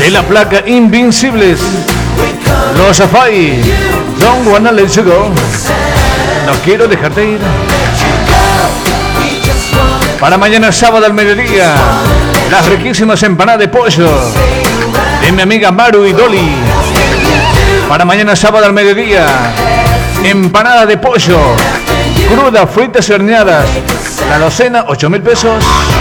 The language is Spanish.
de la placa Invincibles, Los Afai, Don't Wanna Let You Go, No Quiero Dejarte Ir. Para mañana sábado al mediodía, las riquísimas empanadas de pollo de mi amiga Maru y Dolly. Para mañana sábado al mediodía, empanada de pollo, crudas, fritas y horneadas. La docena, 8.000 pesos.